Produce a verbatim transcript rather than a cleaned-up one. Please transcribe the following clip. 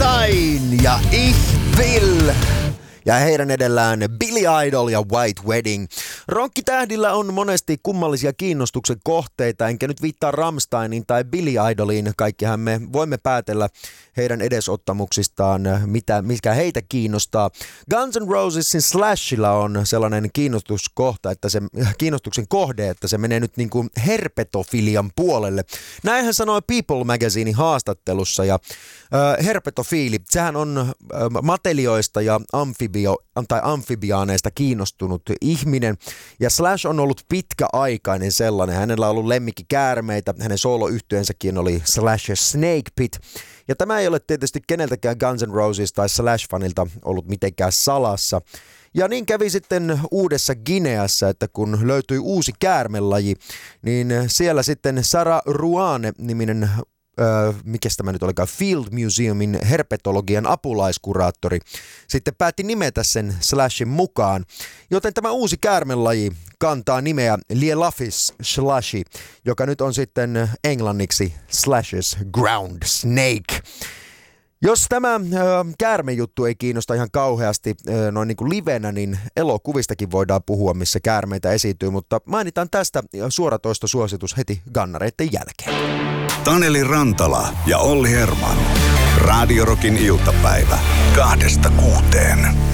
Rammstein ja Ich Will. Ja heidän edellään Billy Idol ja White Wedding. Ronkkitähdillä on monesti kummallisia kiinnostuksen kohteita, enkä nyt viittaa Rammsteiniin tai Billy Idoliin. Kaikkihan me voimme päätellä heidän edesottamuksistaan, mitä, mikä heitä kiinnostaa. Guns N' Rosesin Slashilla on sellainen kiinnostuskohta, että se, kiinnostuksen kohde, että se menee nyt niin kuin herpetofilian puolelle. Näinhän sanoi People Magazinein haastattelussa. Ja äh, herpetofiili, sehän on äh, matelioista ja amfibio, tai amfibiaaneista kiinnostunut ihminen. Ja Slash on ollut pitkäaikainen sellainen. Hänellä on ollut lemmikkikäärmeitä. Hänen sooloyhtyeensäkin oli Slash ja Snake Pit. Ja tämä ei ole tietysti keneltäkään Guns N' Roses tai Slash-fanilta ollut mitenkään salassa. Ja niin kävi sitten Uudessa Gineassa, että kun löytyi uusi käärmelaji, niin siellä sitten Sarah Ruane-niminen, Öö, mikäs tämä nyt olikaan, Field Museumin herpetologian apulaiskuraattori sitten päätti nimetä sen Slashin mukaan, joten tämä uusi käärmelaji kantaa nimeä Lielafis Slashi, joka nyt on sitten englanniksi Slash's Ground Snake. Jos tämä ö, käärmejuttu ei kiinnosta ihan kauheasti ö, noin niin kuin livenä, niin elokuvistakin voidaan puhua, missä käärmeitä esiintyy, mutta mainitaan tästä suoratoistosuositus heti gannareiden jälkeen. Taneli Rantala ja Olli Herman. Radio Rockin iltapäivä kahdesta kuuteen.